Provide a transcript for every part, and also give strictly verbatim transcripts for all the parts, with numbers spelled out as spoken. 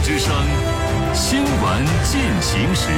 之声，新闻进行时。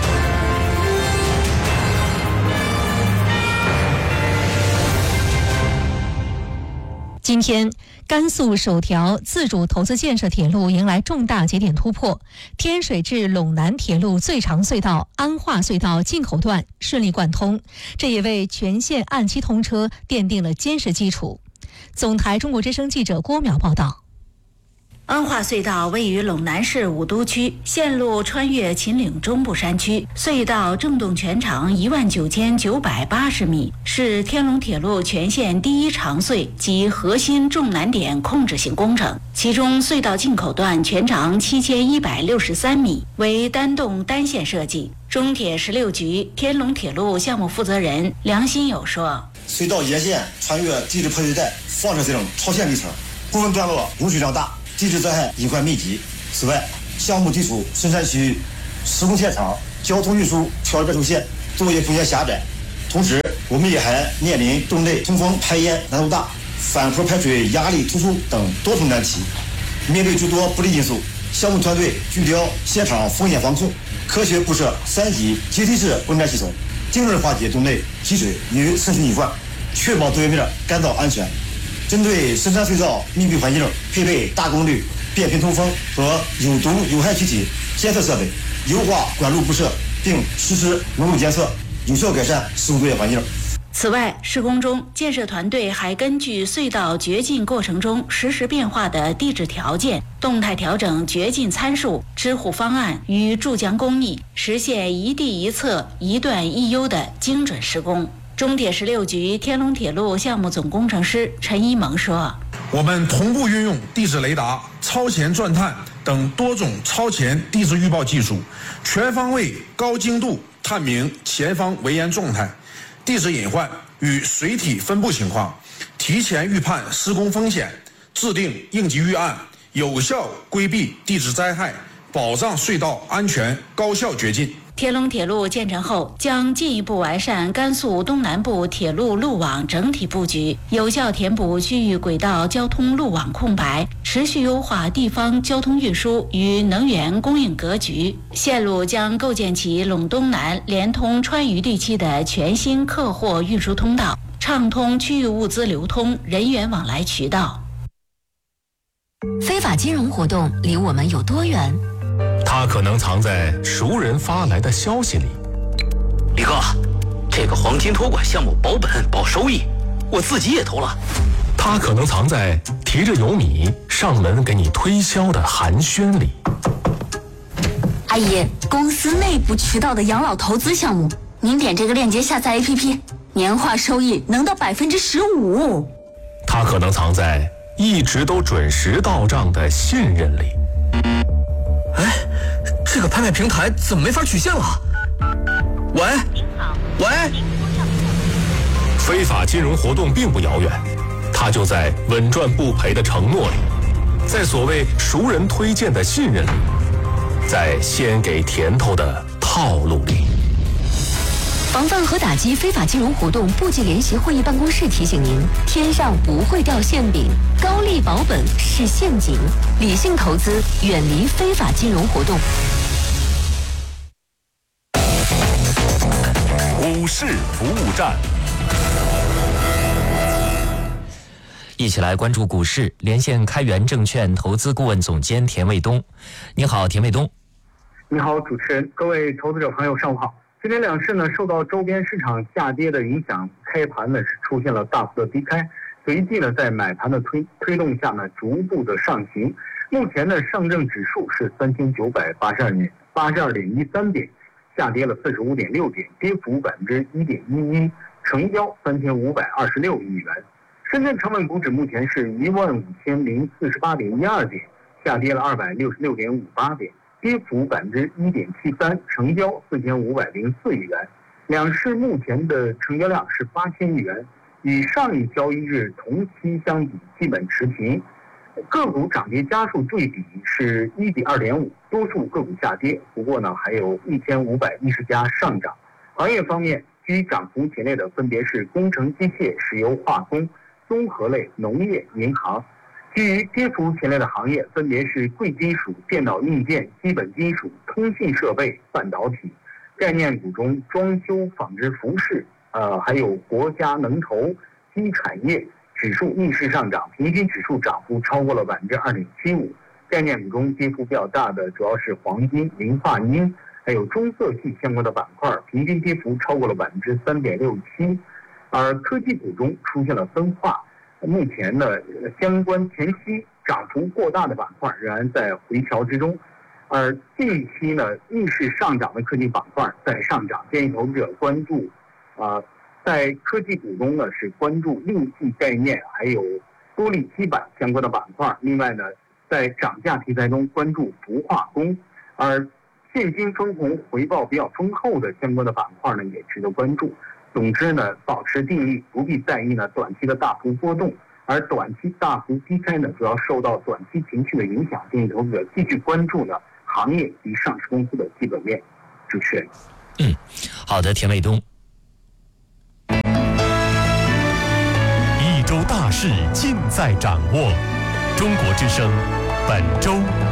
今天，甘肃首条自主投资建设铁路迎来重大节点突破，天水至陇南铁路最长隧道安化隧道进口段顺利贯通，这也为全线按期通车奠定了坚实基础。总台中国之声记者郭淼报道。 安化隧道位于陇南市武都区，线路穿越秦岭中部山区，隧道正洞全长一万九千九百八十米，是天龙铁路全线第一长隧及核心重难点控制性工程。其中，隧道进口段全长七千一百六十三米，为单洞单线设计。中铁十六局天龙铁路项目负责人梁新友说：“ 隧道沿线穿越地质破碎带、放射性超限里程，部分段落污水量大。”地质灾害隐患密集。此外，项目地处深山区域，施工现场交通运输条件受限，作业空间狭窄。同时，我们也还面临洞内通风排烟难度大、反坡排水压力突出等多重难题。面对诸多不利因素，项目团队聚焦现场风险防控，科学布设三级阶梯式温感系统，精准化解洞内积水与渗水隐患，确保作业面干燥安全。针对深山隧道密闭环境，配备大功率变频通风和有毒有害气体监测设备，优化管路布设，并实施浓度监测，有效改善施工作业环境。 此外，施工中建设团队还根据隧道掘进过程中实时变化的地质条件，动态调整掘进参数、支护方案与注浆工艺，实现一地一测、一段一优的精准施工。中铁十六局天龙铁路项目总工程师陈一萌说：“ 我们同步运用地质雷达、超前钻探等多种超前地质预报技术，全方位、高精度探明前方围岩状态、地质隐患与水体分布情况，提前预判施工风险，制定应急预案，有效规避地质灾害，保障隧道安全高效掘进。” 天龙铁路建成后，将进一步完善甘肃东南部铁路路网整体布局，有效填补区域轨道交通路网空白，持续优化地方交通运输与能源供应格局。线路将构建起陇东南连通川渝地区的全新客货运输通道，畅通区域物资流通、人员往来渠道。 非法金融活动离我们有多远？ 它可能藏在熟人发来的消息里。 李哥，这个黄金托管项目保本保收益，我自己也投了。 它可能藏在提着油米上门给你推销的寒暄里。 阿姨，公司内部渠道的养老投资项目，您点这个链接下载 A P P， 年化收益能到百分之十五。 它可能藏在一直都准时到账的信任里。 哎，这个拍卖平台怎么没法取现了？喂，喂， 非法金融活动并不遥远，它就在稳赚不赔的承诺里，在所谓熟人推荐的信任里，在先给甜头的套路里。 防范和打击非法金融活动部级联席会议办公室提醒您：天上不会掉馅饼，高利保本是陷阱，理性投资，远离非法金融活动。 股市服务站， 一起来关注股市，连线开源证券投资顾问总监田卫东。你好，田卫东。 你好，主持人，各位投资者朋友，上午好。今天两市呢，受到周边市场下跌的影响，开盘呢是出现了大幅的低开，随即呢在买盘的推推动下呢，逐步的上行。目前呢，上证指数是三千九百八十二点八十二点一三点，下跌了四十五点六点，跌幅百分之一点一一，成交三千五百二十六亿元。深圳成分股指目前是一万五千零四十八点一二点，下跌了二百六十六点五八点。跌幅百分之一点七三，成交四千五百零四亿元。两市目前的成交量是八千亿元，与上一交易日同期相比基本持平。个股涨跌家数对比是一比二点五，多数个股下跌，不过呢还有一千五百一十家上涨。行业方面，居涨幅前列的分别是工程机械、石油化工、综合类、农业、银行。 其余跌幅前列的行业分别是贵金属、电脑硬件、基本金属、通信设备、半导体。概念股中，装修、纺织、服饰，呃，还有国家能投、基产业指数逆势上涨，平均指数涨幅超过了百分之二点七五。概念股中跌幅比较大的主要是黄金、磷化铟，还有中色系相关的板块，平均跌幅超过了百分之三点六七。而科技股中出现了分化，目前呢，相关前期涨幅过大的板块仍然在回调之中。而近期呢，逆势上涨的科技板块在上涨，建议投资者关注，啊、呃，在科技股中呢是关注六 G 概念，还有玻璃基板相关的板块。另外呢，在涨价题材中关注氟化工，而现金分红回报比较丰厚的相关的板块呢也值得关注。总之呢，保持定力，不必在意呢短期的大幅波动。而短期大幅低开呢，主要受到短期情绪的影响，建议投资者继续关注呢行业及上市公司的基本面。主持人， 嗯，好的，田卫东。 一周大事尽在掌握，中国之声本周。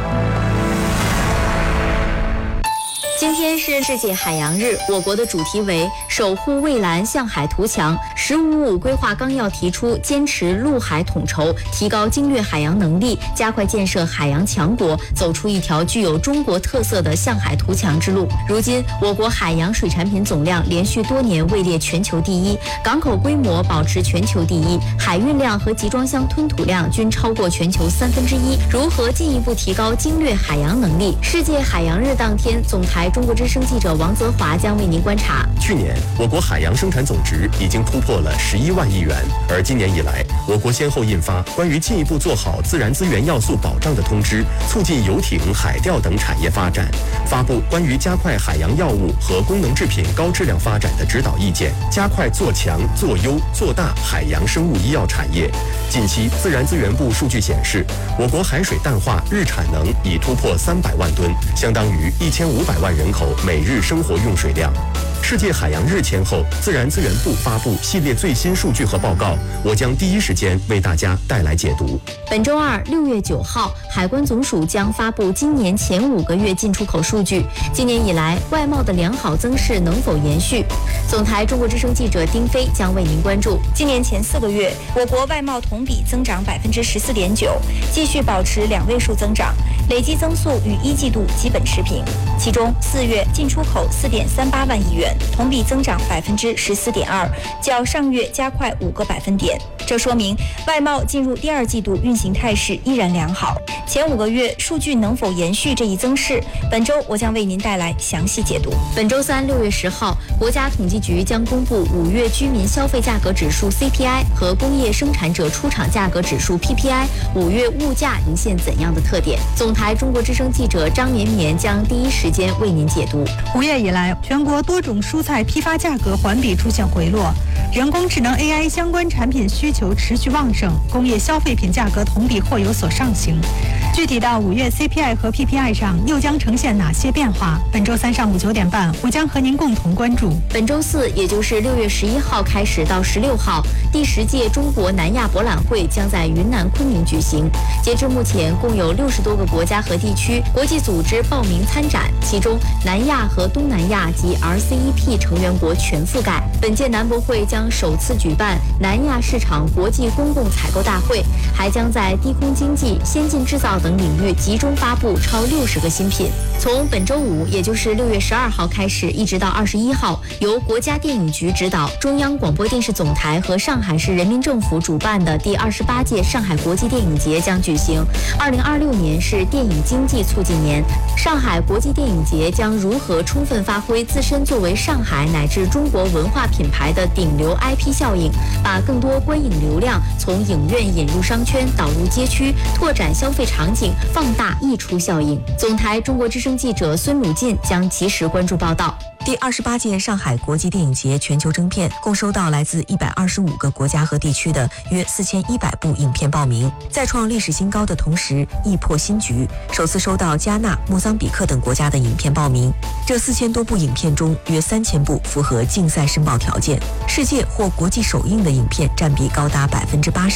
今天是世界海洋日，我国的主题为守护蔚蓝向海图强。十五五规划纲要提出，坚持陆海统筹，提高经略海洋能力，加快建设海洋强国，走出一条具有中国特色的向海图强之路。如今，我国海洋水产品总量连续多年位列全球第一，港口规模保持全球第一，海运量和集装箱吞吐量均超过全球三分之一。如何进一步提高经略海洋能力？世界海洋日当天，总台中国之声记者王泽华将为您观察。 去年，我国海洋生产总值已经突破了十一万亿元，而今年以来，我国先后印发关于进一步做好自然资源要素保障的通知，促进游艇、海钓等产业发展，发布关于加快海洋药物和功能制品高质量发展的指导意见，加快做强、做优、做大海洋生物医药产业。近期，自然资源部数据显示，我国海水淡化日产能已突破三百万吨，相当于一千五百万人口每日生活用水量。世界海洋日前后，自然资源部发布系列最新数据和报告，我将第一时间为大家带来解读。 本周二，六月九号，海关总署将发布今年前五个月进出口数据。今年以来，外贸的良好增势能否延续？总台中国之声记者丁飞将为您关注。 今年前四个月，我国外贸同比增长百分之十四点九，继续保持两位数增长，累计增速与一季度基本持平。其中，四月进出口四点三八万亿元，同比增长百分之十四点二，较上月加快五个百分点。这说明外贸进入第二季度运行态势依然良好。前五个月数据能否延续这一增势？本周我将为您带来详细解读。 本周三，六月十号，国家统计局将公布五月居民消费价格指数 C P I 和工业生产者出厂价格指数 P P I， 五月物价呈现怎样的特点？总台中国之声记者张绵绵将第一时间为您解读。 五月以来，全国多种蔬菜批发价格环比出现回落，人工智能 A I 相关产品需求持续旺盛，工业消费品价格同比或有所上行。具体到五月 C P I 和 P P I 上又将呈现哪些变化？本周三上午九点半，我将和您共同关注。 本周四，也就是六月十一号开始到十六号，第十届中国南亚博览会将在云南昆明举行。截至目前，共有六十多个国家和地区、国际组织报名参展，其中南亚和东南亚及 R C E P 成员国全覆盖。本届南博会将首次举办南亚市场国际公共采购大会，还将在低空经济、先进制造等领域集中发布超六十个新品。从本周五，也就是六月十二号开始，一直到二十一号，由国家电影局指导，中央广播电视总台和上海市人民政府主办的第二十八届上海国际电影节将举行。二零二六年是电影经济促进年，上海国际电影节将如何充分发挥自身作为上海乃至中国文化品牌的顶流 I P 效应，把更多观影流量从影院引入商圈，导入街区，拓展消费场景，放大溢出效应。总台中国之声记者孙鲁进将及时关注报道。 第二十八届上海国际电影节全球征片共收到来自一百二十五个国家和地区的约四千一百部影片报名，在创历史新高的同时亦破新局，首次收到加纳、莫桑比克等国家的影片报名。这四千多部影片中，约三千部符合竞赛申报条件，世界或国际首映的影片占比高达百分之八十二。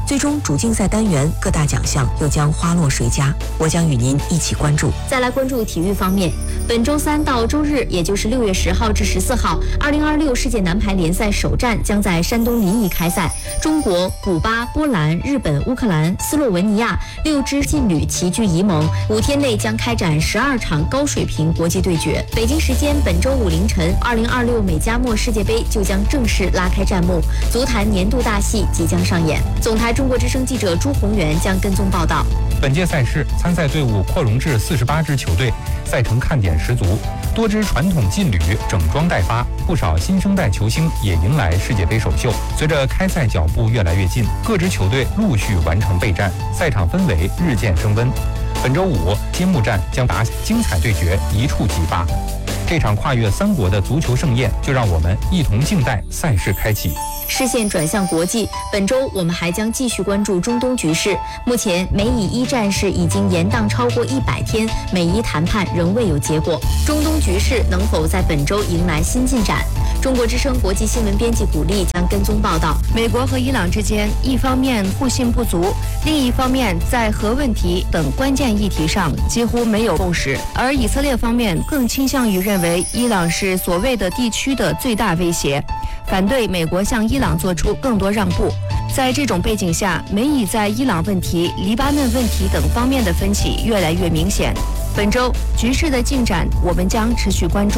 最终主竞赛单元各大奖项又将花落谁家？我将与您一起关注。 再来关注体育方面，本周三到周日，也就是六月十号至十四号，二零二六世界男排联赛首战将在山东临沂开赛。中国、古巴、波兰、日本、乌克兰、斯洛文尼亚六支劲旅齐聚沂盟，五天内将开展十二场高水平国际对决。北京时间本周五凌晨，二零二六美加墨世界杯就将正式拉开战幕，足坛年度大戏即将上演。总台中国之声记者朱宏元将跟踪报道。 本届赛事参赛队伍扩容至四十八支球队，赛程看点十足，多支传统劲旅整装待发，不少新生代球星也迎来世界杯首秀。随着开赛脚步越来越近，各支球队陆续完成备战，赛场氛围日渐升温。本周五，揭幕战将打精彩对决一触即发。这场跨越三国的足球盛宴，就让我们一同静待赛事开启。 视线转向国际，本周我们还将继续关注中东局势。目前，美以一战事已经延宕超过一百天，美伊谈判仍未有结果。中东局势能否在本周迎来新进展？中国之声国际新闻编辑古丽将跟踪报道。 美国和伊朗之间，一方面互信不足，另一方面在核问题等关键议题上几乎没有共识，而以色列方面更倾向于认为伊朗是所谓的地区的最大威胁，反对美国向伊朗做出更多让步。在这种背景下，美以在伊朗问题、黎巴嫩问题等方面的分歧越来越明显。本周局势的进展，我们将持续关注。